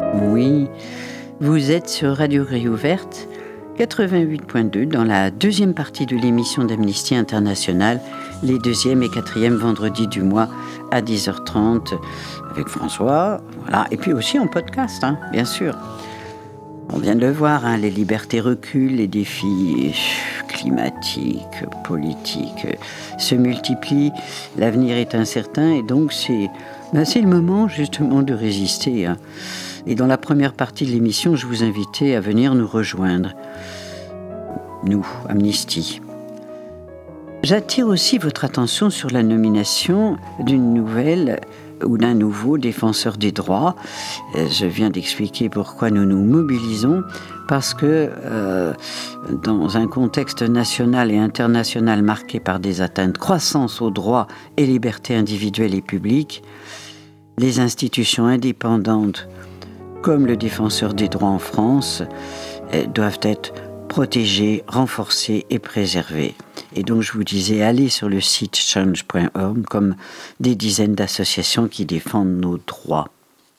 Oui, vous êtes sur Radio Grille Ouverte, 88.2, dans la deuxième partie de l'émission d'Amnesty International, les 2e et 4e vendredis du mois à 10h30, avec François, voilà, et puis aussi en podcast, bien sûr. On vient de le voir, les libertés reculent, les défis climatiques, politiques se multiplient, l'avenir est incertain, et donc c'est le moment justement de résister. Et dans la première partie de l'émission, je vous invitais à venir nous rejoindre. Nous, Amnesty. J'attire aussi votre attention sur la nomination d'une nouvelle ou d'un nouveau défenseur des droits. Je viens d'expliquer pourquoi nous nous mobilisons, parce que dans un contexte national et international marqué par des atteintes croissantes aux droits et libertés individuelles et publiques, les institutions indépendantes comme le défenseur des droits en France, doivent être protégées, renforcées et préservées. Et donc je vous disais, allez sur le site change.org, comme des dizaines d'associations qui défendent nos droits.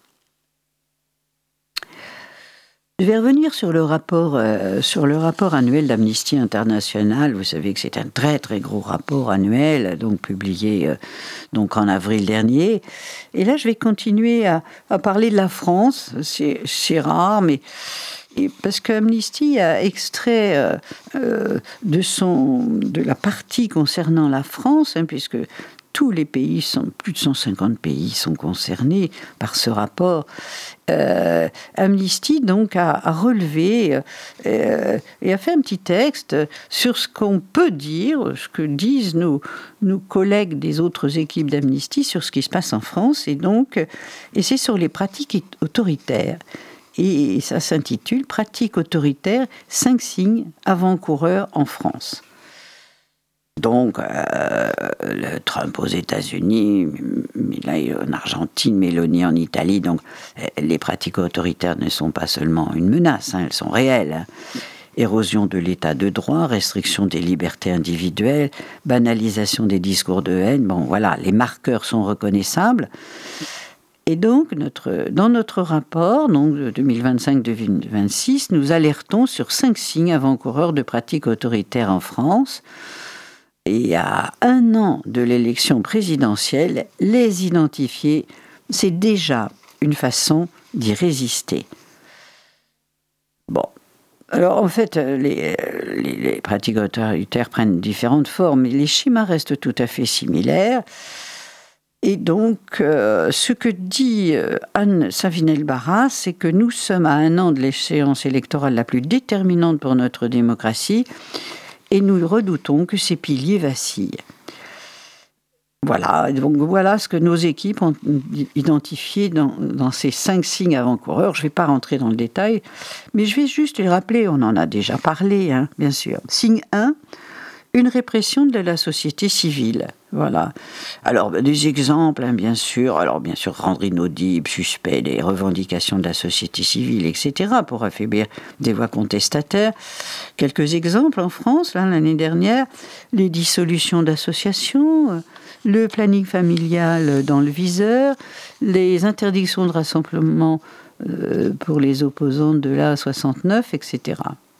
Je vais revenir sur le rapport annuel d'Amnesty International. Vous savez que c'est un très très gros rapport annuel, donc publié en avril dernier. Et là, je vais continuer à parler de la France. C'est rare, mais parce qu'Amnesty a extrait de la partie concernant la France, puisque tous les pays, plus de 150 pays sont concernés par ce rapport. Amnesty donc a relevé et a fait un petit texte sur ce qu'on peut dire, ce que disent nos collègues des autres équipes d'Amnesty sur ce qui se passe en France, et c'est sur les pratiques autoritaires. Et ça s'intitule « Pratiques autoritaires, 5 signes avant-coureurs en France ». Donc, le Trump aux États-Unis, Milei en Argentine, Meloni en Italie. Donc, les pratiques autoritaires ne sont pas seulement une menace, elles sont réelles. Érosion de l'état de droit, restriction des libertés individuelles, banalisation des discours de haine. Bon, voilà, les marqueurs sont reconnaissables. Et donc, dans notre rapport, donc de 2025-2026, nous alertons sur 5 signes avant-coureurs de pratiques autoritaires en France. Et à 1 an de l'élection présidentielle, les identifier, c'est déjà une façon d'y résister. Bon, alors en fait, les pratiques autoritaires prennent différentes formes, mais les schémas restent tout à fait similaires. Et donc, ce que dit Anne Savinel-Barras, c'est que nous sommes à 1 an de l'échéance électorale la plus déterminante pour notre démocratie, et nous redoutons que ces piliers vacillent. Voilà, donc voilà ce que nos équipes ont identifié dans ces 5 signes avant-coureurs. Je ne vais pas rentrer dans le détail, mais je vais juste les rappeler, on en a déjà parlé, bien sûr. Signe 1, une répression de la société civile. Voilà. Alors, des exemples, bien sûr. Alors, bien sûr, rendre inaudibles, suspects les revendications de la société civile, etc., pour affaiblir des voix contestataires. Quelques exemples en France, l'année dernière, les dissolutions d'associations, le planning familial dans le viseur, les interdictions de rassemblement pour les opposants de l'A69, etc.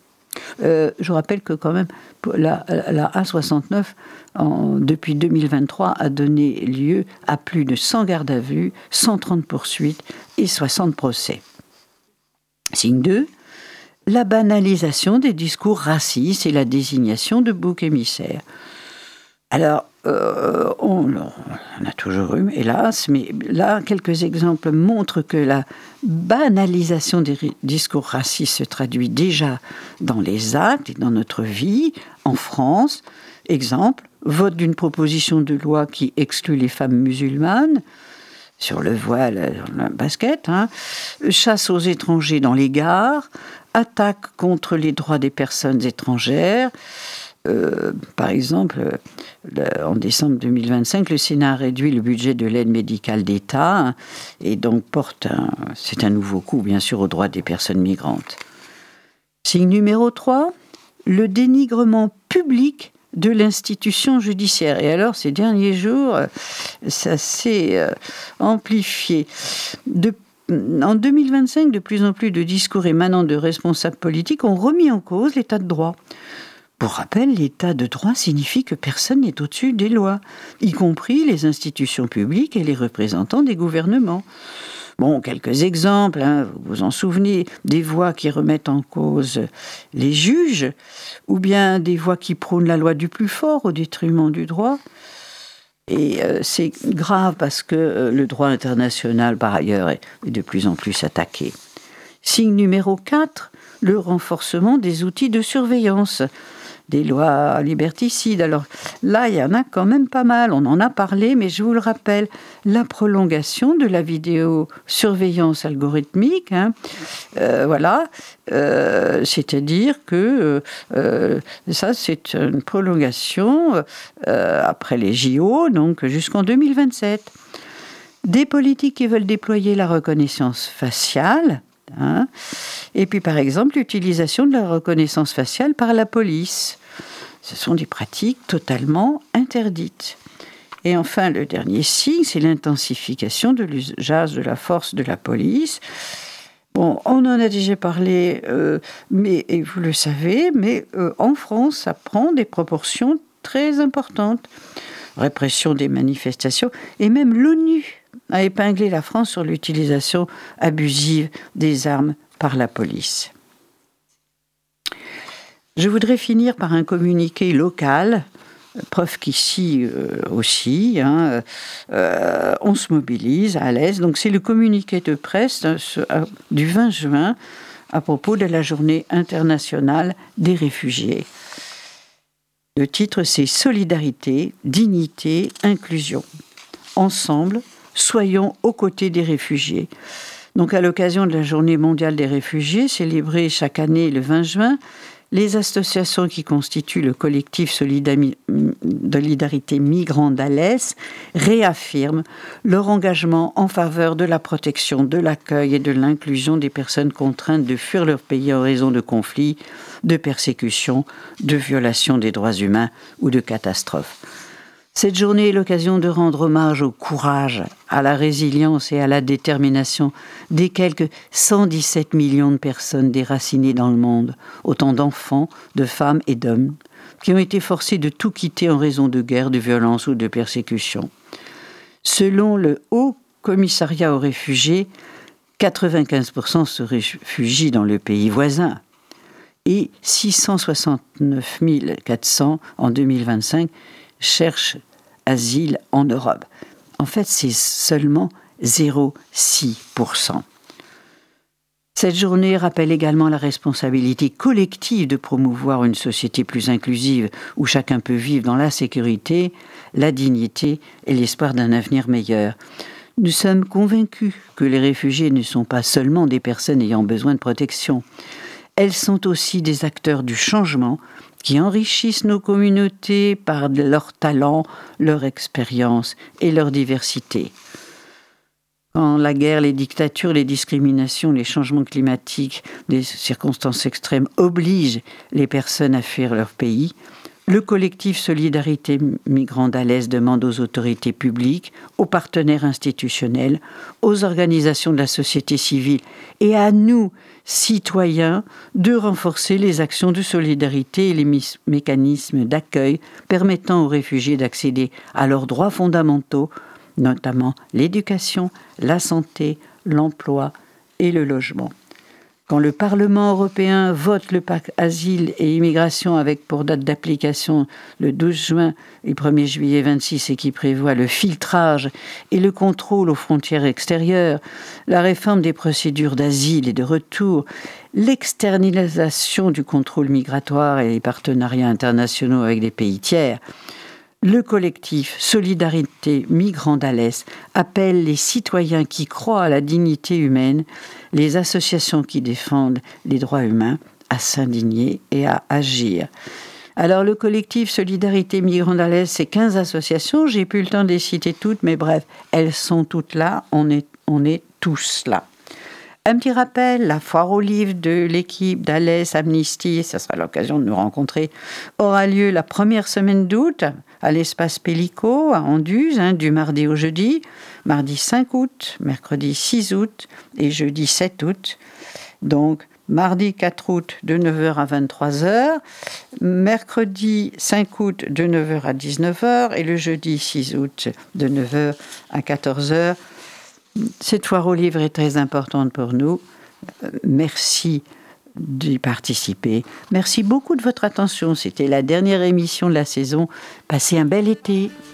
Je rappelle que quand même la A69 depuis 2023 a donné lieu à plus de 100 gardes à vue, 130 poursuites et 60 procès. Signe 2, la banalisation des discours racistes et la désignation de boucs émissaires. Alors, on a toujours eu, hélas, mais là, quelques exemples montrent que la banalisation des discours racistes se traduit déjà dans les actes et dans notre vie, en France. Exemple, vote d'une proposition de loi qui exclut les femmes musulmanes, sur le voile, le basket, chasse aux étrangers dans les gares, attaque contre les droits des personnes étrangères. Par exemple, en décembre 2025, le Sénat a réduit le budget de l'aide médicale d'État et donc c'est un nouveau coup, bien sûr, aux droits des personnes migrantes. Signe numéro 3, le dénigrement public de l'institution judiciaire. Et alors, ces derniers jours, ça s'est amplifié. En 2025, de plus en plus de discours émanant de responsables politiques ont remis en cause l'état de droit. Pour rappel, l'état de droit signifie que personne n'est au-dessus des lois, y compris les institutions publiques et les représentants des gouvernements. Bon, quelques exemples, vous vous en souvenez, des voix qui remettent en cause les juges, ou bien des voix qui prônent la loi du plus fort au détriment du droit. Et c'est grave parce que le droit international, par ailleurs, est de plus en plus attaqué. Signe numéro 4, le renforcement des outils de surveillance. Des lois liberticides. Alors là, il y en a quand même pas mal. On en a parlé, mais je vous le rappelle, la prolongation de la vidéosurveillance algorithmique, c'est-à-dire que ça, c'est une prolongation après les JO, donc jusqu'en 2027. Des politiques qui veulent déployer la reconnaissance faciale, et puis par exemple l'utilisation de la reconnaissance faciale par la police. Ce sont des pratiques totalement interdites. Et enfin, le dernier signe, c'est l'intensification de l'usage de la force de la police. Bon, on en a déjà parlé, et vous le savez, mais en France, ça prend des proportions très importantes. Répression des manifestations, et même l'ONU a épinglé la France sur l'utilisation abusive des armes par la police. Je voudrais finir par un communiqué local, preuve qu'ici aussi, on se mobilise à l'aise. Donc c'est le communiqué de presse du 20 juin à propos de la Journée internationale des réfugiés. Le titre, c'est « Solidarité, dignité, inclusion ». Ensemble, soyons aux côtés des réfugiés. Donc, à l'occasion de la Journée mondiale des réfugiés, célébrée chaque année le 20 juin, les associations qui constituent le collectif Solidarité Migrants d'Alès réaffirment leur engagement en faveur de la protection, de l'accueil et de l'inclusion des personnes contraintes de fuir leur pays en raison de conflits, de persécutions, de violations des droits humains ou de catastrophes. Cette journée est l'occasion de rendre hommage au courage, à la résilience et à la détermination des quelques 117 millions de personnes déracinées dans le monde, autant d'enfants, de femmes et d'hommes, qui ont été forcés de tout quitter en raison de guerre, de violence ou de persécution. Selon le Haut Commissariat aux réfugiés, 95% se réfugient dans le pays voisin et 669 400 en 2025 cherchent asile en Europe. En fait, c'est seulement 0,6%. Cette journée rappelle également la responsabilité collective de promouvoir une société plus inclusive où chacun peut vivre dans la sécurité, la dignité et l'espoir d'un avenir meilleur. Nous sommes convaincus que les réfugiés ne sont pas seulement des personnes ayant besoin de protection. Elles sont aussi des acteurs du changement qui enrichissent nos communautés par leur talent, leur expérience et leur diversité. Quand la guerre, les dictatures, les discriminations, les changements climatiques, les circonstances extrêmes obligent les personnes à fuir leur pays, le collectif Solidarité Migrants d'Alès demande aux autorités publiques, aux partenaires institutionnels, aux organisations de la société civile et à nous, citoyens, de renforcer les actions de solidarité et les mécanismes d'accueil permettant aux réfugiés d'accéder à leurs droits fondamentaux, notamment l'éducation, la santé, l'emploi et le logement. Quand le Parlement européen vote le pacte Asile et Immigration avec pour date d'application le 12 juin et 1er juillet 26 et qui prévoit le filtrage et le contrôle aux frontières extérieures, la réforme des procédures d'asile et de retour, l'externalisation du contrôle migratoire et les partenariats internationaux avec des pays tiers, le collectif Solidarité Migrants d'Alès appelle les citoyens qui croient à la dignité humaine, les associations qui défendent les droits humains, à s'indigner et à agir. Alors le collectif Solidarité Migrants d'Alès, c'est 15 associations, j'ai plus le temps de les citer toutes, mais bref, elles sont toutes là, on est tous là. Un petit rappel, la foire aux livres de l'équipe d'Alès Amnesty, ça sera l'occasion de nous rencontrer, aura lieu la première semaine d'août à l'espace Pellico, à Anduze, du mardi au jeudi, mardi 5 août, mercredi 6 août et jeudi 7 août. Donc, mardi 4 août de 9h à 23h, mercredi 5 août de 9h à 19h et le jeudi 6 août de 9h à 14h. Cette foire aux livres est très importante pour nous. Merci d'y participer. Merci beaucoup de votre attention. C'était la dernière émission de la saison. Passez un bel été.